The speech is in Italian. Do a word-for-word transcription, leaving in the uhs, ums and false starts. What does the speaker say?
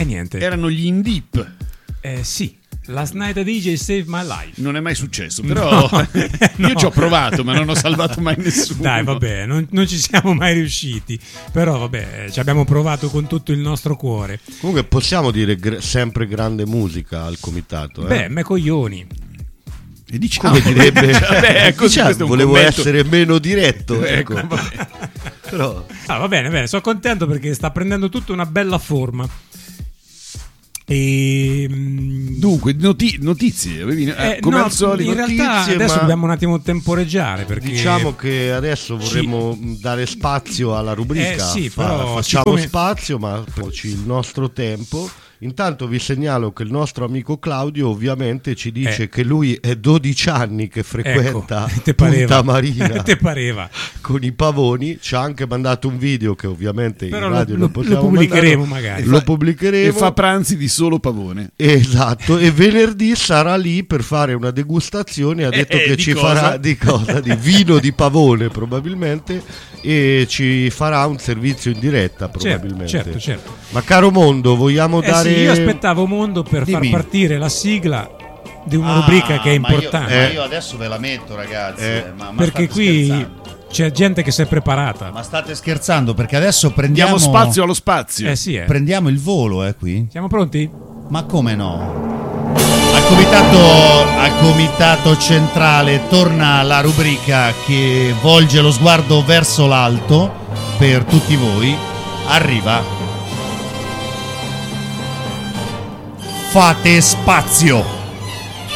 E niente. Erano gli In Deep. Eh sì. Last night a D J saved my life. Non è mai successo, però no, no. Io ci ho provato, ma non ho salvato mai nessuno. Dai, vabbè, non, non ci siamo mai riusciti. Però vabbè, ci abbiamo provato con tutto il nostro cuore. Comunque possiamo dire gr- sempre grande musica al comitato. Eh? Beh, me coglioni. E diciamo, come direbbe, vabbè, ecco, diciamo, volevo commento. essere meno diretto. Ecco, Ecco. Però... Ah, va bene, bene, sono contento perché sta prendendo tutta una bella forma. E dunque noti- notizie avevi, eh, come no, al solito in realtà notizie, adesso ma dobbiamo un attimo temporeggiare perché diciamo che adesso vorremmo ci... dare spazio alla rubrica. eh, sì, Fa- però, facciamo siccome... spazio, ma prendiamoci il nostro tempo. Intanto vi segnalo che il nostro amico Claudio ovviamente ci dice eh. che lui è dodici anni che frequenta ecco, te Punta Marina te pareva. con i pavoni. Ci ha anche mandato un video che ovviamente però in radio lo, lo, lo, possiamo lo pubblicheremo mandare. magari Lo pubblicheremo e fa pranzi di solo pavone. Esatto, e venerdì sarà lì per fare una degustazione. Ha detto eh, che di ci cosa? farà di cosa? Di vino di pavone probabilmente, e ci farà un servizio in diretta probabilmente. Certo, certo, certo. Ma caro Mondo, vogliamo eh dare... sì, io aspettavo Mondo per Dimmi. far partire la sigla di una Ah, rubrica che è ma io- importante. Ma Eh. io, adesso ve la metto, ragazzi. Eh. ma, ma Perché state qui scherzando? c'è gente che si è preparata. Ma state scherzando? Perché adesso prendiamo Diamo spazio allo spazio. Eh sì, eh. Prendiamo il volo, eh, qui. Siamo pronti? Ma come no? Al comitato, al comitato centrale torna la rubrica che volge lo sguardo verso l'alto per tutti voi. Arriva. Fate spazio.